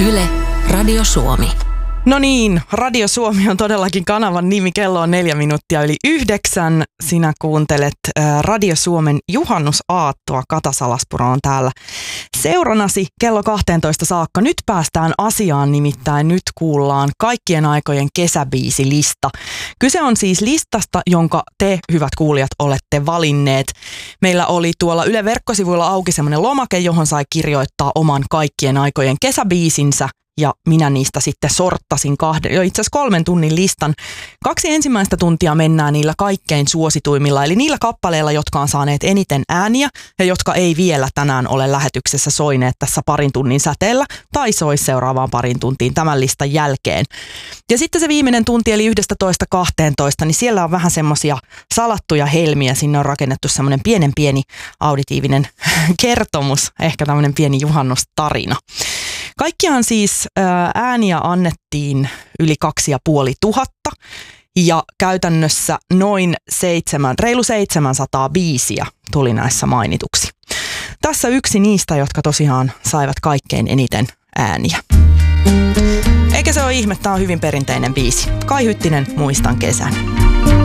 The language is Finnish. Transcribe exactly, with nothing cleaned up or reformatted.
Yle, Radio Suomi. No niin, Radio Suomi on todellakin kanavan nimi. Kello on neljä minuuttia yli yhdeksän. Sinä kuuntelet ä, Radio Suomen juhannusaattoa. Kata Salaspuro on täällä seuranasi kello kahteentoista saakka. Nyt päästään asiaan, nimittäin nyt kuullaan kaikkien aikojen kesäbiisilista. Kyse on siis listasta, jonka te, hyvät kuulijat, olette valinneet. Meillä oli tuolla Yle verkkosivuilla auki semmoinen lomake, johon sai kirjoittaa oman kaikkien aikojen kesäbiisinsä. Ja minä niistä sitten sorttasin kahden, jo itse asiassa kolmen tunnin listan. Kaksi ensimmäistä tuntia mennään niillä kaikkein suosituimmilla, eli niillä kappaleilla, jotka on saaneet eniten ääniä ja jotka ei vielä tänään ole lähetyksessä soineet tässä parin tunnin säteellä tai sois seuraavaan parin tuntiin tämän listan jälkeen. Ja sitten se viimeinen tunti, eli yksitoista kahteentoista, niin siellä on vähän semmoisia salattuja helmiä. Sinne on rakennettu semmoinen pienen pieni auditiivinen kertomus, ehkä tämmöinen pieni juhannustarina. Kaikkiaan siis ääniä annettiin yli kaksi ja puoli tuhatta ja käytännössä noin seitsemän, reilu seitsemänsataa biisiä tuli näissä mainituksi. Tässä yksi niistä, jotka tosiaan saivat kaikkein eniten ääniä. Eikä se ole ihme, tämä on hyvin perinteinen biisi. Kai Hyttinen, Muistan kesän.